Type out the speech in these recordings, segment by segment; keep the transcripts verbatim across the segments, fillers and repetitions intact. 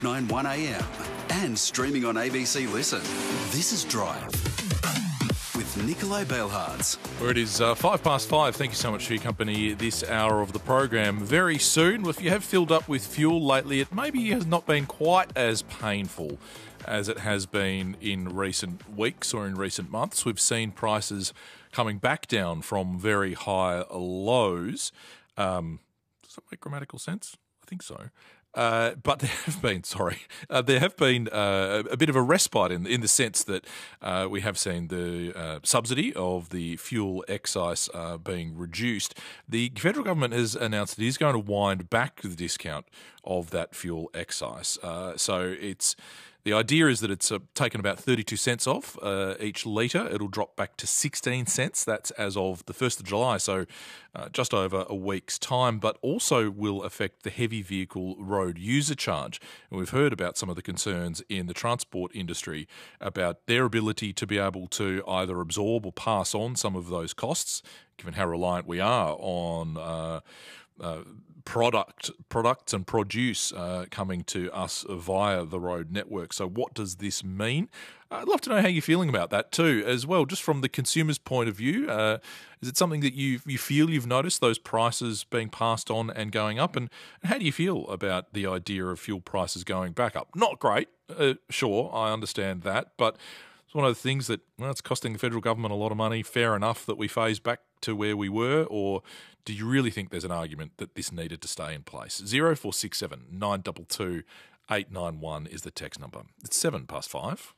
nine one a m and streaming on A B C Listen. This is Drive with Nikolai Bailhards. Well, it is uh, five past five. Thank you so much for your company this hour of the program. Very soon, if you have filled up with fuel lately, it maybe has not been quite as painful as it has been in recent weeks or in recent months. We've seen prices coming back down from very high lows. Um, does that make grammatical sense? I think so. Uh, but there have been, sorry, uh, there have been uh, a bit of a respite in in the sense that uh, we have seen the uh, subsidy of the fuel excise uh, being reduced. The federal government has announced that it is going to wind back the discount of that fuel excise. Uh, so it's the idea is that it's uh, taken about thirty-two cents off uh, each litre. It'll drop back to sixteen cents. That's as of the first of July, so uh, just over a week's time, but also will affect the heavy vehicle road user charge. And we've heard about some of the concerns in the transport industry about their ability to be able to either absorb or pass on some of those costs, given how reliant we are on uh, uh, product products and produce uh, coming to us via the road network. So what does this mean? I'd love to know how you're feeling about that too, as well, just from the consumer's point of view. Uh, is it something that you you feel you've noticed those prices being passed on and going up? And, and how do you feel about the idea of fuel prices going back up? Not great, uh, sure, I understand that, but it's one of the things that, well, it's costing the federal government a lot of money. Fair enough that we phase back to where we were, or do you really think there's an argument that this needed to stay in place? zero four six seven nine two two eight nine one is the text number. It's seven past five.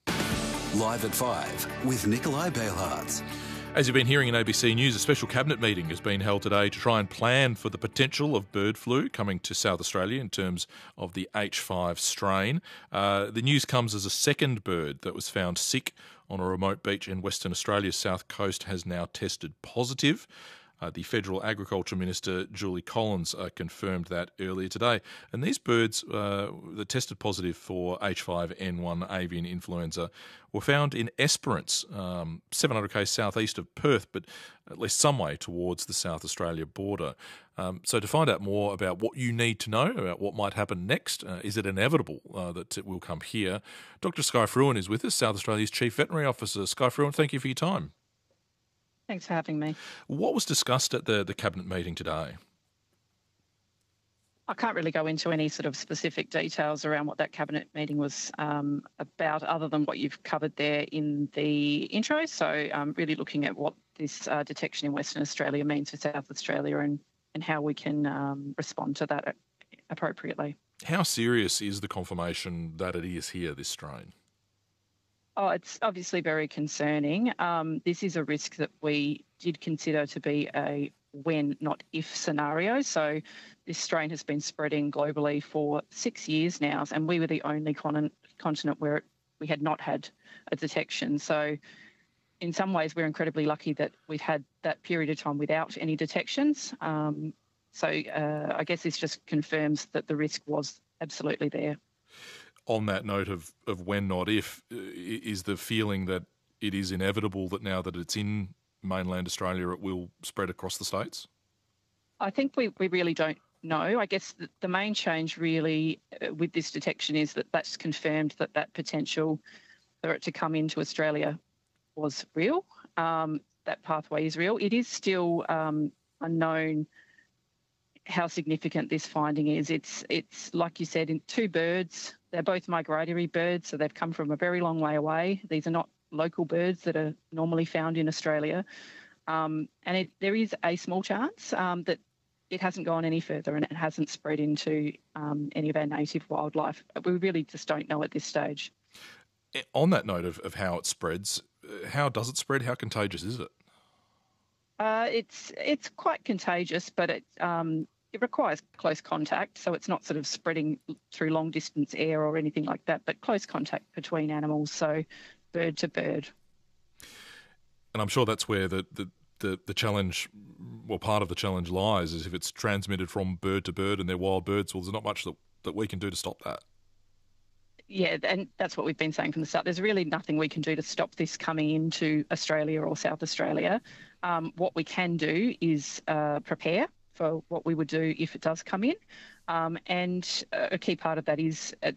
Live at five with Nikolai Bailhards. As you've been hearing in A B C News, a special cabinet meeting has been held today to try and plan for the potential of bird flu coming to South Australia in terms of the H five strain. Uh, the news comes as a second bird that was found sick on a remote beach in Western Australia's south coast has now tested positive. Uh, the Federal Agriculture Minister, Julie Collins, uh, confirmed that earlier today. And these birds uh, that tested positive for H five N one avian influenza were found in Esperance, um, seven hundred k's southeast of Perth, but at least some way towards the South Australia border. Um, so to find out more about what you need to know about what might happen next, uh, is it inevitable uh, that it will come here? Doctor Skye Fruin is with us, South Australia's Chief Veterinary Officer. Skye Fruin, thank you for your time. Thanks for having me. What was discussed at the, the Cabinet meeting today? I can't really go into any sort of specific details around what that Cabinet meeting was um, about, other than what you've covered there in the intro. So um, really looking at what this uh, detection in Western Australia means for South Australia and, and how we can um, respond to that appropriately. How serious is the confirmation that it is here, this strain? Oh, it's obviously very concerning. Um, this is a risk that we did consider to be a when, not if scenario. So this strain has been spreading globally for six years now, and we were the only con- continent where we had not had a detection. So in some ways, we're incredibly lucky that we've had that period of time without any detections. Um, so uh, I guess this just confirms that the risk was absolutely there. On that note of, of when, not if, is the feeling that it is inevitable that now that it's in mainland Australia, it will spread across the states? I think we, we really don't know. I guess the, the main change really uh, with this detection is that that's confirmed that that potential for it to come into Australia was real. Um, that pathway is real. It is still um, unknown how significant this finding is. It's, it's like you said, in two birds. They're both migratory birds, so they've come from a very long way away. These are not local birds that are normally found in Australia. Um, and it, there is a small chance um, that it hasn't gone any further and it hasn't spread into um, any of our native wildlife. We really just don't know at this stage. On that note of, of how it spreads, how does it spread? How contagious is it? Uh, it's it's quite contagious, but it um, it requires close contact, so it's not sort of spreading through long distance air or anything like that, but close contact between animals, so bird to bird. And I'm sure that's where the, the, the, the challenge, well, part of the challenge lies, is if it's transmitted from bird to bird and they're wild birds, well, there's not much that, that we can do to stop that. Yeah, and that's what we've been saying from the start. There's really nothing we can do to stop this coming into Australia or South Australia. Um, what we can do is uh, prepare for what we would do if it does come in. Um, and a key part of that is at